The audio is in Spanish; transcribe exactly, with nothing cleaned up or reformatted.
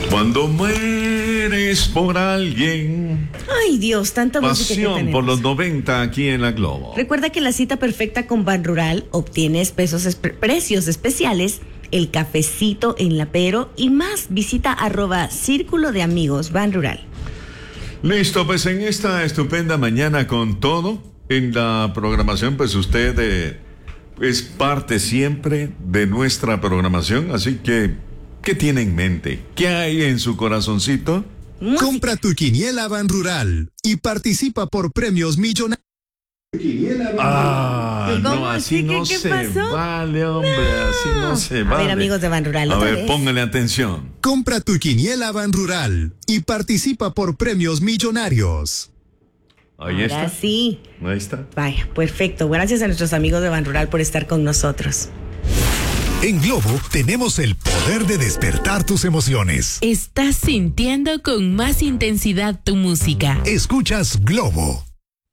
Cuando mueres por alguien. Ay, Dios, tanta música que Pasión tenemos. por los noventa aquí en la Globo. Recuerda que la cita perfecta con Banrural obtienes pesos espe- precios especiales, el cafecito en la Pero y más. Visita arroba Círculo de Amigos Banrural. Listo, pues en esta estupenda mañana con todo, en la programación, pues usted eh, es parte siempre de nuestra programación, así que, ¿qué tiene en mente? ¿Qué hay en su corazoncito? Música. Compra tu quiniela Banrural y participa por premios millonarios. Ah, ¿Cómo? no, así ¿Qué- no qué se pasó? vale, hombre, así no se A vale. ver, amigos de Banrural, A otra ver, vez. póngale atención. Compra tu quiniela Banrural y participa por premios millonarios. Ahí Ahora está. sí. Ahí está. Vaya, perfecto. Gracias a nuestros amigos de Banrural por estar con nosotros. En Globo tenemos el poder de despertar tus emociones. Estás sintiendo con más intensidad tu música. Escuchas Globo.